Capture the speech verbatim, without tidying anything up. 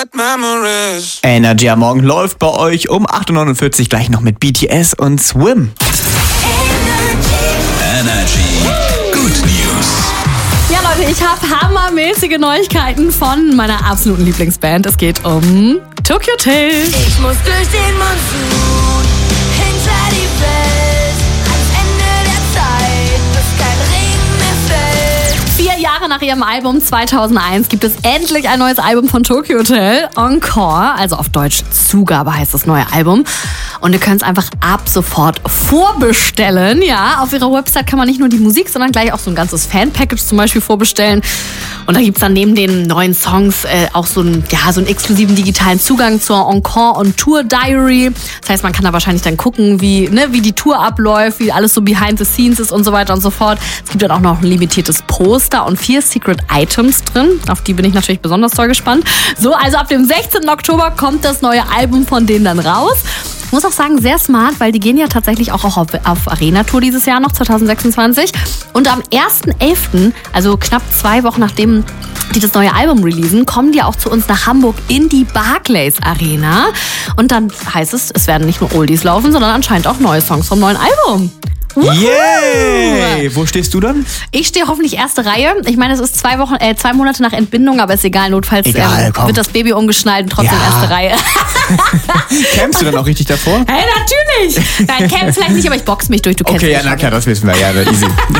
bad memories. Energy am Morgen läuft bei euch um acht Uhr neunundvierzig gleich noch mit B T S und Swim. Energy. Good News. Ja, Leute, ich habe hammermäßige Neuigkeiten von meiner absoluten Lieblingsband. Es geht um Tokyo Hotel. Ich muss durch den Monsun, hinter die Welt, ans Ende der Zeit, bis kein Regen mehr fällt. Vier Jahre nach ihrem Album zweitausendeins gibt es endlich ein neues Album von Tokyo Hotel. Encore, also auf Deutsch Zugabe heißt das neue Album. Und ihr könnt es einfach ab sofort vorbestellen. Ja, auf ihrer Website kann man nicht nur die Musik, sondern gleich auch so ein ganzes Fan-Package zum Beispiel vorbestellen. Und da gibt es dann neben den neuen Songs äh, auch so einen, ja, so einen exklusiven digitalen Zugang zur Encore on Tour Diary. Das heißt, man kann da wahrscheinlich dann gucken, wie, ne, wie die Tour abläuft, wie alles so behind the scenes ist und so weiter und so fort. Es gibt dann auch noch ein limitiertes Poster und vier Secret Items drin. Auf die bin ich natürlich besonders doll gespannt. So, also ab dem sechzehnten Oktober kommt das neue Album von denen dann raus. Ich muss auch sagen, sehr smart, weil die gehen ja tatsächlich auch auf, auf Arena-Tour dieses Jahr noch, zwanzig sechsundzwanzig. Und am ersten elften, also knapp zwei Wochen nachdem die das neue Album releasen, kommen die auch zu uns nach Hamburg in die Barclays Arena. Und dann heißt es, es werden nicht nur Oldies laufen, sondern anscheinend auch neue Songs vom neuen Album. Yay! Wo stehst du dann? Ich stehe hoffentlich erste Reihe. Ich meine, es ist zwei Wochen, äh, zwei Monate nach Entbindung, aber ist egal. Notfalls Egal, ähm, komm. wird das Baby umgeschnallt und trotzdem Ja. erste Reihe. Campst du dann auch richtig davor? Hey, natürlich! Nein, Camp vielleicht nicht, aber ich box mich durch, du kennst Okay, mich ja, na schon. klar, das wissen wir. Ja, easy.